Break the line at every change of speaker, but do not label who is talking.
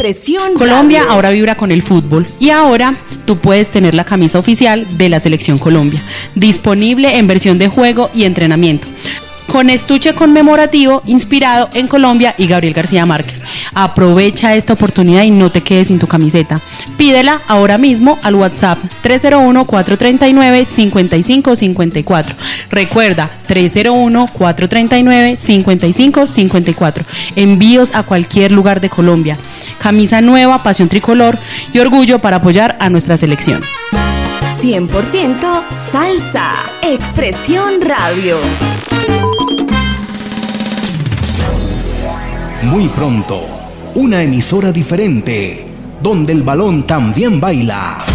Expresión
Colombia
Radio.
ahora vibra con el fútbol y ahora tú puedes tener la camisa oficial de la Selección Colombia, disponible en versión de juego y entrenamiento, con estuche conmemorativo inspirado en Colombia y Gabriel García Márquez. Aprovecha esta oportunidad y no te quedes sin tu camiseta. Pídela ahora mismo al WhatsApp 301-439-5554. Recuerda, 301-439-5554. Envíos a cualquier lugar de Colombia. Camisa nueva, pasión tricolor y orgullo para apoyar a nuestra selección.
100% salsa. Expresión Radio.
Muy pronto, una emisora diferente, donde el balón también baila.